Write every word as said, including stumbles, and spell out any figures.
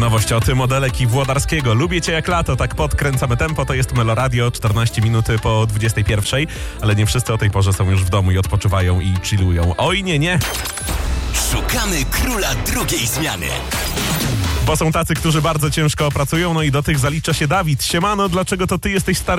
Nowość od Modelek i Włodarskiego. Lubię cię jak lato, tak podkręcamy tempo. To jest Meloradio, czternaście minuty po dwudziestej pierwszej. Ale nie wszyscy o tej porze są już w domu i odpoczywają i chillują. Oj, nie, nie. Szukamy króla drugiej zmiany. Bo są tacy, którzy bardzo ciężko pracują, no i do tych zalicza się Dawid. Siemano, dlaczego to ty jesteś stary